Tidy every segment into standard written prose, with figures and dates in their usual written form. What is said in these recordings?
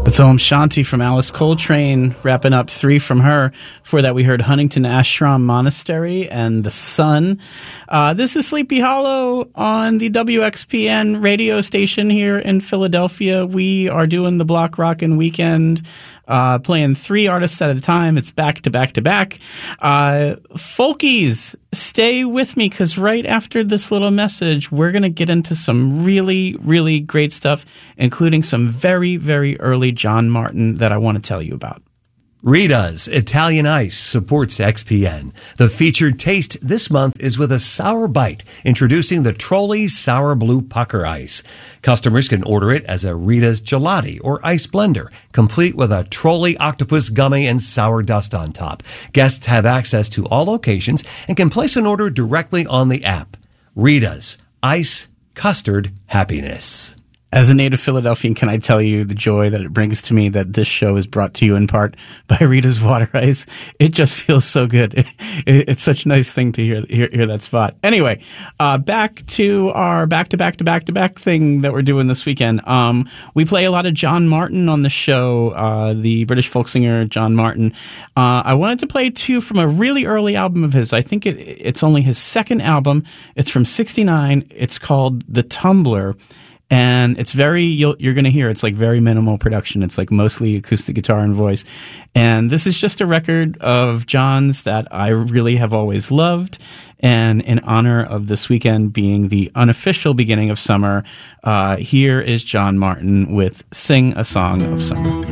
That's Om Shanti from Alice Coltrane, wrapping up 3 from her. Before that, we heard Huntington Ashram Monastery and The Sun. This is Sleepy Hollow on the WXPN radio station here in Philadelphia. We are doing the Block Rockin' Weekend, playing 3 artists at a time. It's back to back to back. Folkies, stay with me, because right after this little message, we're going to get into some really, really great stuff, including some very, very early John Martin that I want to tell you about. Rita's Italian Ice supports XPN. The featured taste this month is with a sour bite, introducing the Trolli's Sour Blue Pucker Ice. Customers can order it as a Rita's Gelati or ice blender, complete with a Trolli octopus gummy and sour dust on top. Guests have access to all locations and can place an order directly on the app. Rita's Ice Custard Happiness. As a native Philadelphian, can I tell you the joy that it brings to me that this show is brought to you in part by Rita's Water Ice? It just feels so good. It's such a nice thing to hear that spot. Anyway, back to our back-to-back thing that we're doing this weekend. We play a lot of John Martin on the show, the British folk singer John Martin. I wanted to play 2 from a really early album of his. I think it's only his second album. It's from '69. It's called The Tumbler. And it's you're going to hear it's like very minimal production. It's like mostly acoustic guitar and voice. And this is just a record of John's that I really have always loved. And in honor of this weekend being the unofficial beginning of summer, here is John Martin with Sing a Song of Summer.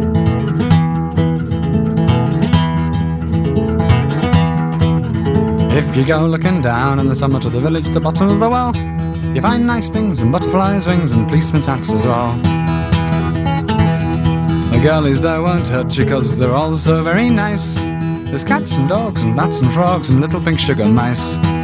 If you go looking down in the summer to the village at the bottom of the well, you find nice things and butterflies' wings and policemen's hats as well. The girlies there won't hurt you 'cause they're all so very nice. There's cats and dogs and bats and frogs and little pink sugar mice.